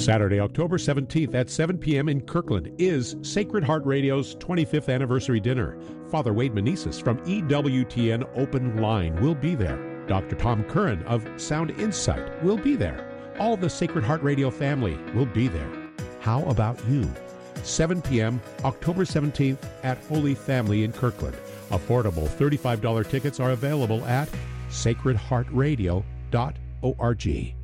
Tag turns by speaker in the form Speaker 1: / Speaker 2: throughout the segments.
Speaker 1: Saturday, October 17th at 7 p.m. in Kirkland is Sacred Heart Radio's 25th anniversary dinner. Father Wade Meneses from EWTN Open Line will be there. Dr. Tom Curran of Sound Insight will be there. All the Sacred Heart Radio family will be there. How about you? 7 p.m. October 17th at Holy Family in Kirkland. Affordable $35 tickets are available at sacredheartradio.org.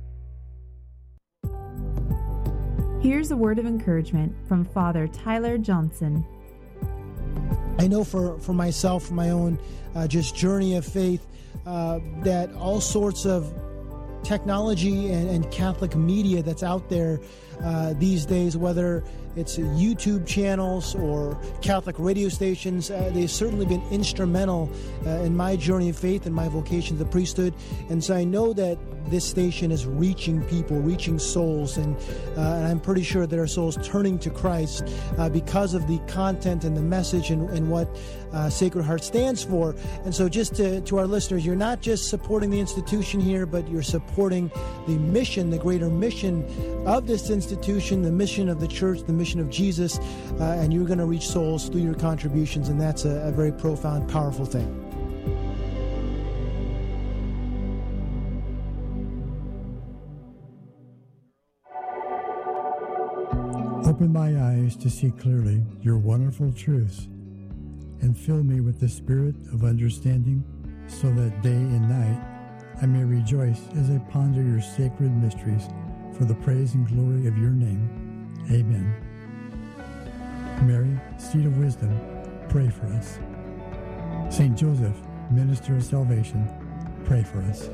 Speaker 2: Here's a word of encouragement from Father Tyler Johnson.
Speaker 3: I know for myself, for my own just journey of faith, that all sorts of technology and Catholic media that's out there these days, whether it's YouTube channels or Catholic radio stations, they've certainly been instrumental in my journey of faith and my vocation to the priesthood. And so I know that this station is reaching people, reaching souls, and I'm pretty sure there are souls turning to Christ because of the content and the message and what Sacred Heart stands for. And so just to our listeners, you're not just supporting the institution here, but you're supporting the mission, the greater mission of this institution, the mission of the church, the mission of Jesus, and you're going to reach souls through your contributions, and that's a very profound, powerful thing.
Speaker 4: Open my eyes to see clearly your wonderful truths, and fill me with the spirit of understanding, so that day and night I may rejoice as I ponder your sacred mysteries for the praise and glory of your name. Amen. Mary, seat of wisdom, pray for us. Saint Joseph, minister of salvation, pray for us.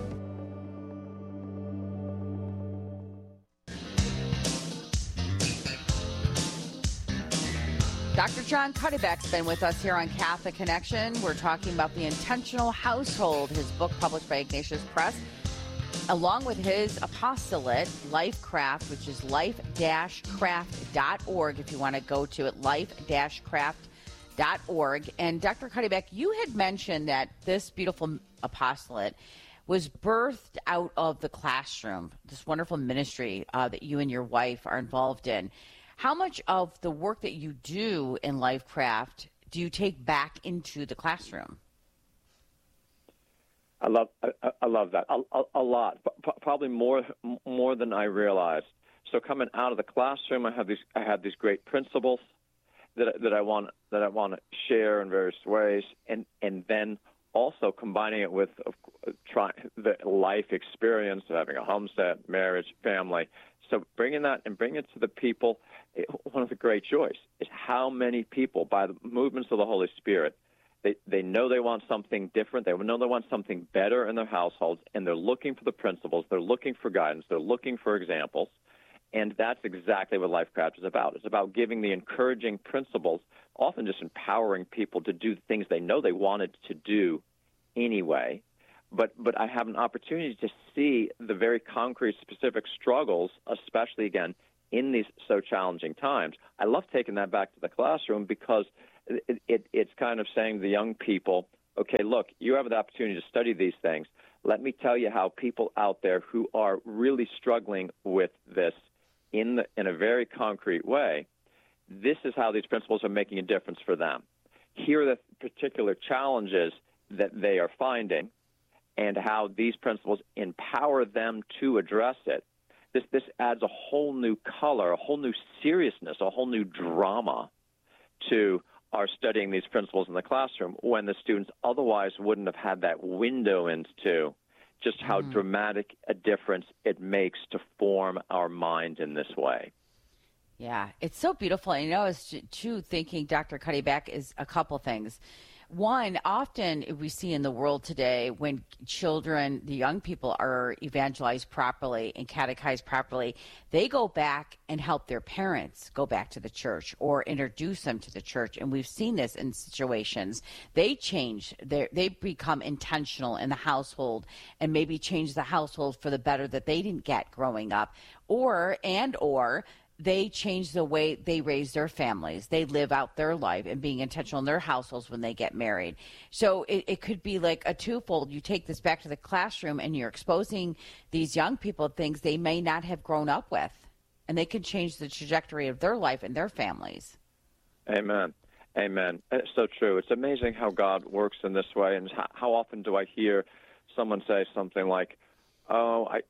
Speaker 5: Dr. John Cuddeback's been with us here on Catholic Connection. We're talking about The Intentional Household, his book published by Ignatius Press, along with his apostolate, LifeCraft, which is life-craft.org, if you want to go to it, life-craft.org. And Dr. Cuddeback, you had mentioned that this beautiful apostolate was birthed out of the classroom, this wonderful ministry that you and your wife are involved in. How much of the work that you do in LifeCraft do you take back into the classroom?
Speaker 6: I love that a lot, probably more than I realized. So coming out of the classroom, I had these great principles that I want to share in various ways, and then also combining it with the life experience of having a homestead, marriage, family. So bringing that and bringing it to the people, one of the great joys is how many people, by the movements of the Holy Spirit, they know they want something different. They know they want something better in their households, and they're looking for the principles. They're looking for guidance. They're looking for examples, and that's exactly what LifeCraft is about. It's about giving the encouraging principles, often just empowering people to do things they know they wanted to do anyway. But I have an opportunity to see the very concrete, specific struggles, especially, again, in these so challenging times. I love taking that back to the classroom because it's kind of saying to the young people, okay, look, you have the opportunity to study these things. Let me tell you how people out there who are really struggling with this in a very concrete way, this is how these principles are making a difference for them. Here are the particular challenges that they are finding, and how these principles empower them to address it. This adds a whole new color, a whole new seriousness, a whole new drama to our studying these principles in the classroom, when the students otherwise wouldn't have had that window into just how dramatic a difference it makes to form our mind in this way.
Speaker 5: Yeah, it's so beautiful. And I was too thinking, Dr. Cuddeback, is a couple things. One, often we see in the world today when children, the young people, are evangelized properly and catechized properly, they go back and help their parents go back to the church or introduce them to the church. And we've seen this in situations. They change, they become intentional in the household and maybe change the household for the better that they didn't get growing up, or they change the way they raise their families. They live out their life and being intentional in their households when they get married. So it could be like a twofold. You take this back to the classroom and you're exposing these young people to things they may not have grown up with, and they can change the trajectory of their life and their families.
Speaker 6: Amen. Amen. It's so true. It's amazing how God works in this way. And how often do I hear someone say something like, oh, I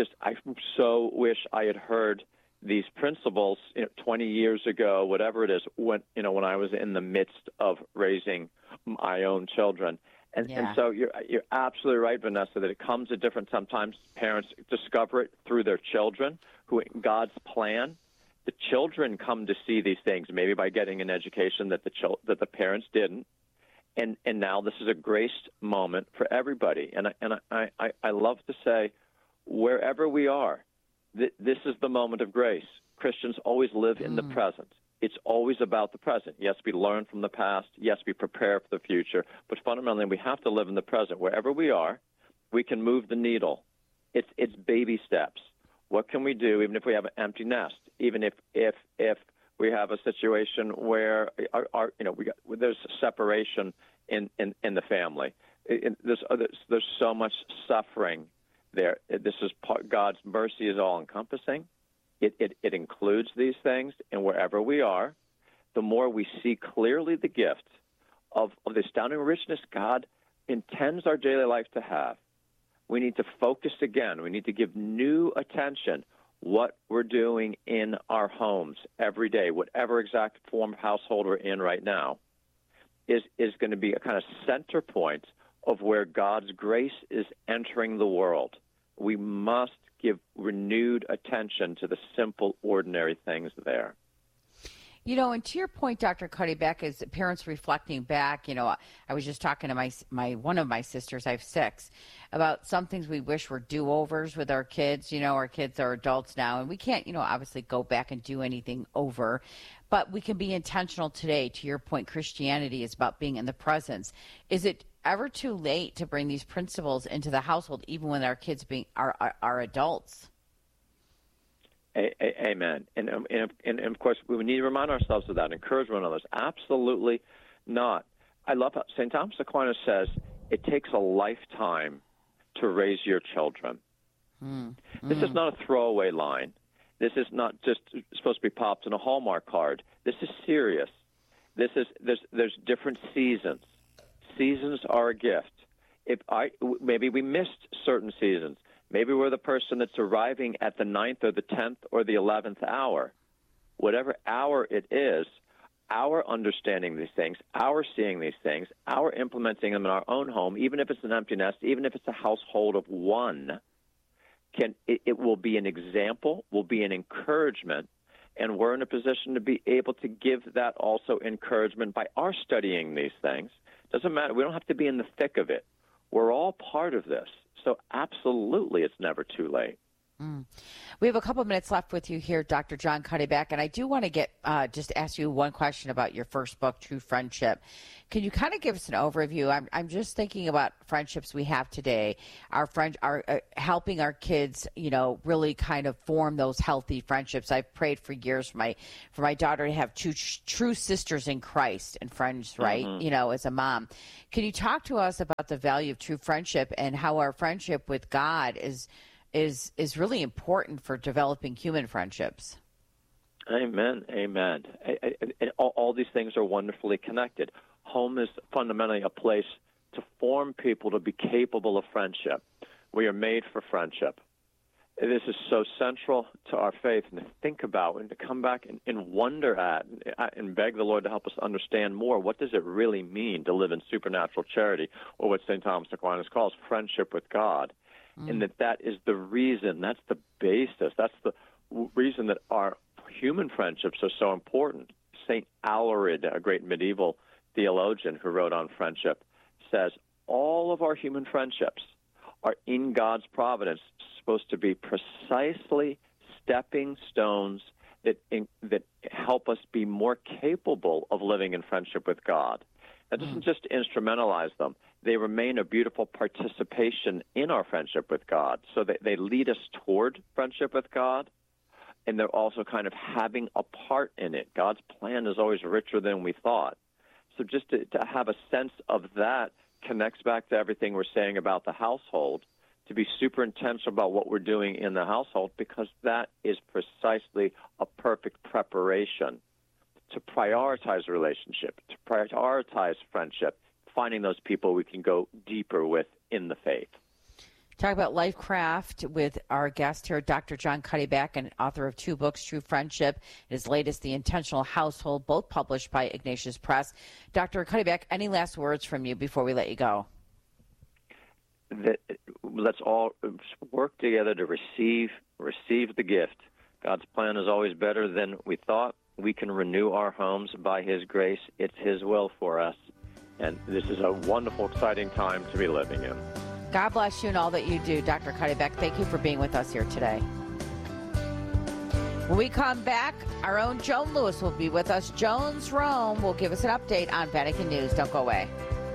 Speaker 6: so wish I had heard these principles 20 years ago, whatever it is, when I was in the midst of raising my own children. And so you're absolutely right, Vanessa, that it comes at different. Sometimes parents discover it through their children, who in God's plan, the children come to see these things, maybe by getting an education that the parents didn't. And now this is a grace moment for everybody. And I love to say, wherever we are, this is the moment of grace. Christians always live in the present. It's always about the present. Yes, we learn from the past. Yes, we prepare for the future. But fundamentally, we have to live in the present. Wherever we are, we can move the needle. It's baby steps. What can we do, even if we have an empty nest? Even if we have a situation where there's separation in the family. There's so much suffering there. This is God's mercy is all encompassing. It includes these things, and wherever we are, the more we see clearly the gift of the astounding richness God intends our daily life to have. We need to focus again. We need to give new attention what we're doing in our homes every day, whatever exact form of household we're in right now, is going to be a kind of center point of where God's grace is entering the world. We must give renewed attention to the simple, ordinary things there.
Speaker 5: And to your point, Dr. Cuddeback, as parents reflecting back, I was just talking to my one of my sisters, I have 6, about some things we wish were do-overs with our kids. Our kids are adults now, and we can't, obviously go back and do anything over, but we can be intentional today. To your point, Christianity is about being in the presence. Is it ever too late to bring these principles into the household, even when our kids are adults?
Speaker 6: Amen. And of course, we need to remind ourselves of that, encourage one another. Absolutely not. I love how St. Thomas Aquinas says it takes a lifetime to raise your children. This is not a throwaway line. This is not just supposed to be popped in a Hallmark card. This is serious. There's different seasons. Seasons are a gift. Maybe we missed certain seasons. Maybe we're the person that's arriving at the 9th or the 10th or the 11th hour. Whatever hour it is, our understanding these things, our seeing these things, our implementing them in our own home, even if it's an empty nest, even if it's a household of one, it will be an example, will be an encouragement, and we're in a position to be able to give that also encouragement by our studying these things. Doesn't matter. We don't have to be in the thick of it. We're all part of this. So absolutely, it's never too late.
Speaker 5: We have a couple of minutes left with you here, Dr. John Cuddeback, and I do want to just ask you one question about your first book, True Friendship. Can you kind of give us an overview? I'm just thinking about friendships we have today. Our friends are helping our kids, really kind of form those healthy friendships. I've prayed for years for my daughter to have 2 true sisters in Christ and friends, right? As a mom. Can you talk to us about the value of true friendship and how our friendship with God is really important for developing human friendships?
Speaker 6: Amen. All these things are wonderfully connected. Home is fundamentally a place to form people to be capable of friendship. We are made for friendship. This is so central to our faith, and to think about and to come back and wonder at and beg the Lord to help us understand more. What does it really mean to live in supernatural charity, or what St. Thomas Aquinas calls friendship with God? And that is the reason, that's the basis, that's the reason that our human friendships are so important. St. Alarid, a great medieval theologian who wrote on friendship, says all of our human friendships are in God's providence supposed to be precisely stepping stones that help us be more capable of living in friendship with God. That doesn't just instrumentalize them. They remain a beautiful participation in our friendship with God. So they lead us toward friendship with God. and they're also kind of having a part in it. God's plan is always richer than we thought. So just to have a sense of that connects back to everything we're saying about the household, to be super intentional about what we're doing in the household, because that is precisely a perfect preparation to prioritize relationship, to prioritize friendship, finding those people we can go deeper with in the faith.
Speaker 5: Talk about LifeCraft with our guest here, Dr. John Cuddeback, and author of 2 books, True Friendship, his latest, The Intentional Household, both published by Ignatius Press. Dr. Cuddeback, any last words from you before we let you go?
Speaker 6: Let's all work together to receive the gift. God's plan is always better than we thought. We can renew our homes by His grace. It's His will for us. And this is a wonderful, exciting time to be living in.
Speaker 5: God bless you and all that you do, Dr. Cuddeback. Thank you for being with us here today. When we come back, our own Joan Lewis will be with us. Joan's Rome will give us an update on Vatican News. Don't go away.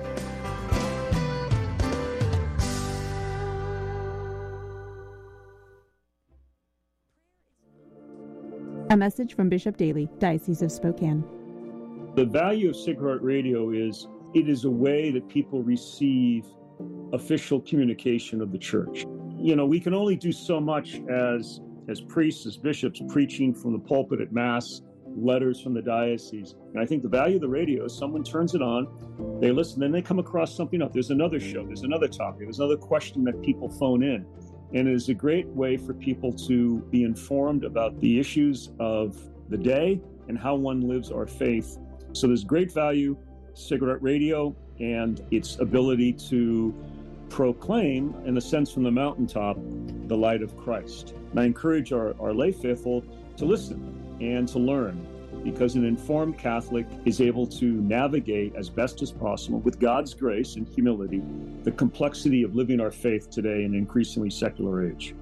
Speaker 2: A message from Bishop Daly, Diocese of Spokane.
Speaker 7: The value of Sacred Heart Radio is it is a way that people receive official communication of the church. You know, we can only do so much as priests, as bishops, preaching from the pulpit at Mass, letters from the diocese. And I think the value of the radio is someone turns it on, they listen, then they come across something else. There's another show, there's another topic, there's another question that people phone in. And it is a great way for people to be informed about the issues of the day and how one lives our faith. So there's great value, Sacred Heart Radio, and its ability to proclaim, in a sense from the mountaintop, the light of Christ. And I encourage our lay faithful to listen and to learn, because an informed Catholic is able to navigate as best as possible, with God's grace and humility, the complexity of living our faith today in an increasingly secular age.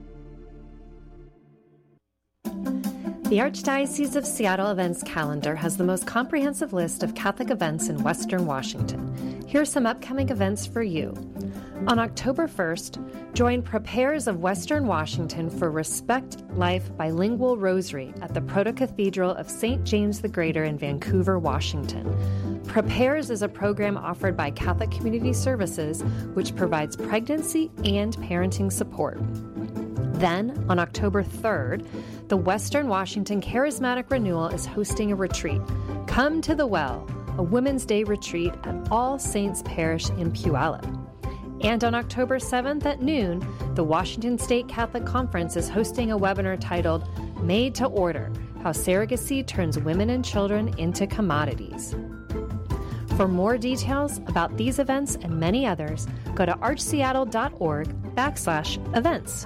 Speaker 8: The Archdiocese of Seattle events calendar has the most comprehensive list of Catholic events in Western Washington. Here are some upcoming events for you. On October 1st, join Prepares of Western Washington for Respect Life Bilingual Rosary at the Proto-Cathedral of St. James the Greater in Vancouver, Washington. Prepares is a program offered by Catholic Community Services, which provides pregnancy and parenting support. Then, on October 3rd, the Western Washington Charismatic Renewal is hosting a retreat. Come to the Well, a Women's Day retreat at All Saints Parish in Puyallup. And on October 7th at noon, the Washington State Catholic Conference is hosting a webinar titled Made to Order, How Surrogacy Turns Women and Children into Commodities. For more details about these events and many others, go to archseattle.org/events.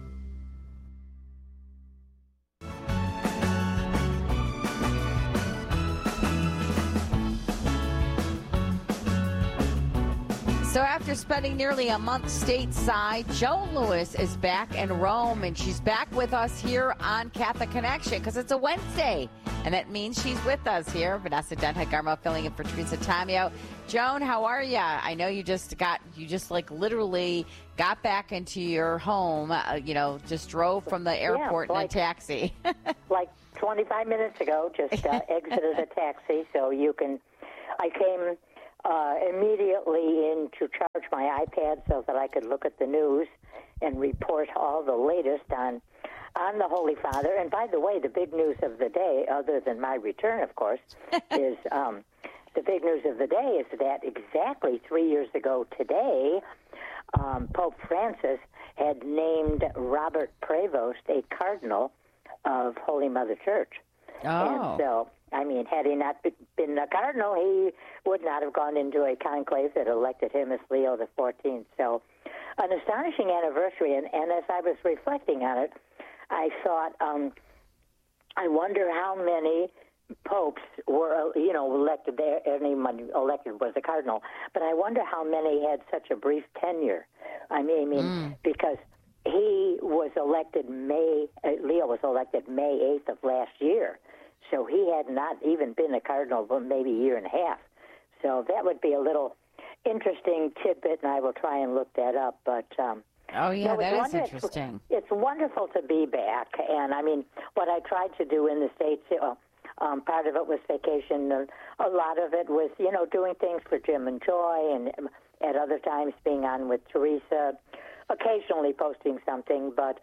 Speaker 5: So after spending nearly a month stateside, Joan Lewis is back in Rome, and she's back with us here on Catholic Connection because it's a Wednesday, and that means she's with us here. Vanessa Denta-Garmo filling in for Teresa Tamio. Joan, how are you? I know you just like literally got back into your home, just drove from the airport in a taxi.
Speaker 9: Like 25 minutes ago, just exited a taxi, so I came immediately in to charge my iPad so that I could look at the news and report all the latest on the Holy Father. And by the way, the big news of the day, other than my return, of course, is the big news of the day is that exactly 3 years ago today, Pope Francis had named Robert Prevost a cardinal of Holy Mother Church.
Speaker 5: Oh.
Speaker 9: And so, had he not been a cardinal, he would not have gone into a conclave that elected him as Leo XIV. So, an astonishing anniversary. And as I was reflecting on it, I thought, I wonder how many popes were, elected there. Anyone elected was a cardinal. But I wonder how many had such a brief tenure. Because he was elected Leo was elected May 8th of last year. So he had not even been a cardinal for maybe a year and a half. So that would be a little interesting tidbit, and I will try and look that up. But
Speaker 5: Oh, yeah,
Speaker 9: No,
Speaker 5: that is interesting.
Speaker 9: It's wonderful to be back. And, I mean, what I tried to do in the States, part of it was vacation. A lot of it was, doing things for Jim and Joy, and at other times being on with Teresa, occasionally posting something. But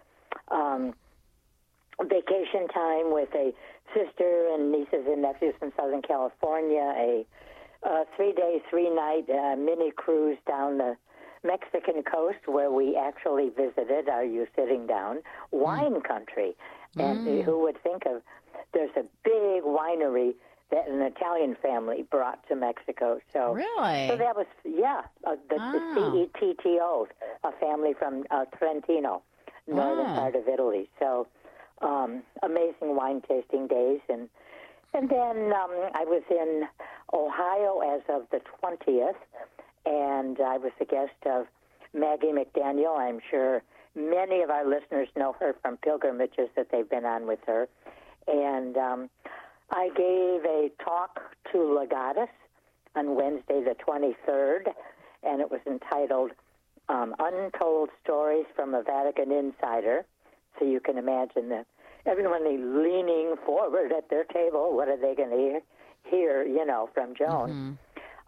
Speaker 9: vacation time with a sister and nieces and nephews from Southern California, a 3-day, 3-night mini cruise down the Mexican coast where we actually visited, are you sitting down, wine country. And who would think of, there's a big winery that an Italian family brought to Mexico. So,
Speaker 5: really?
Speaker 9: So that was, the CETTO, a family from Trentino, northern part of Italy. So amazing wine tasting days. And then I was in Ohio as of the 20th, and I was the guest of Maggie McDaniel. I'm sure many of our listeners know her from pilgrimages that they've been on with her. And I gave a talk to Legatus on Wednesday the 23rd, and it was entitled Untold Stories from a Vatican Insider. So you can imagine that everyone leaning forward at their table, what are they going to hear, from Joan?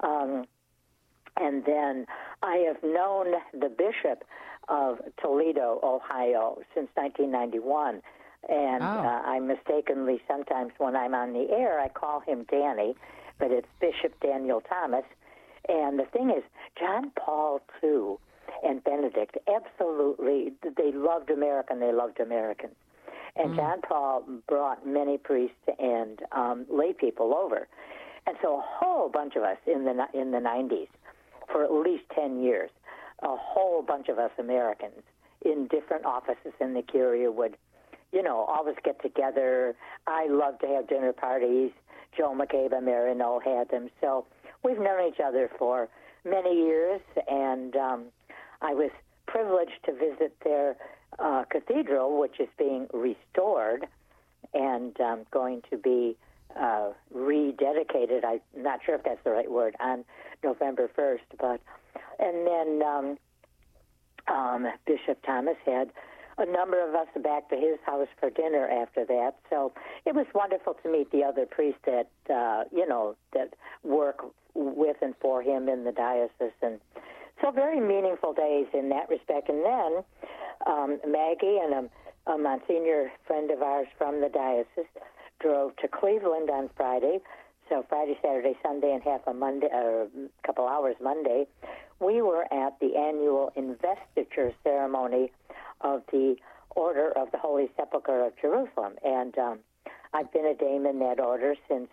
Speaker 9: And then I have known the bishop of Toledo, Ohio, since 1991. And I mistakenly, sometimes when I'm on the air, I call him Danny, but it's Bishop Daniel Thomas. And the thing is, John Paul II and Benedict, absolutely, they loved America and they loved Americans. And John Paul brought many priests and lay people over. And so a whole bunch of us in the 90s, for at least 10 years, a whole bunch of us Americans in different offices in the Curia would, always get together. I love to have dinner parties. Joe McCabe, Mary Noel had them. So we've known each other for many years, and I was privileged to visit their cathedral, which is being restored and going to be rededicated. I'm not sure if that's the right word, on November 1st. And then Bishop Thomas had a number of us back to his house for dinner after that. So it was wonderful to meet the other priests that, that work with and for him in the diocese. And so very meaningful days in that respect. And then Maggie and a Monsignor friend of ours from the diocese drove to Cleveland on Friday. So Friday, Saturday, Sunday, and half a Monday, a couple hours Monday, we were at the annual investiture ceremony of the Order of the Holy Sepulchre of Jerusalem. And I've been a dame in that order since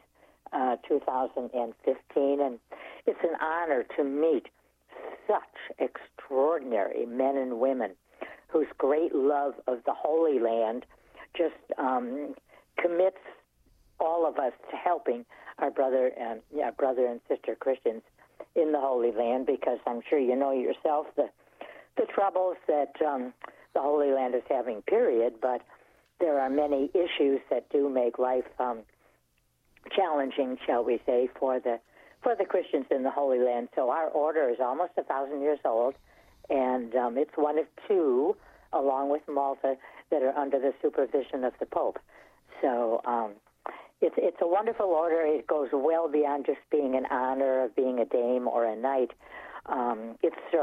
Speaker 9: 2015, and it's an honor to meet such extraordinary men and women whose great love of the Holy Land just commits all of us to helping our brother and sister Christians in the Holy Land, because I'm sure you know yourself the troubles that the Holy Land is having, period, but there are many issues that do make life challenging, shall we say, for the Christians in the Holy Land. So our order is almost 1,000 years old, and it's one of two, along with Malta, that are under the supervision of the Pope. So it's a wonderful order. It goes well beyond just being an honor of being a dame or a knight. It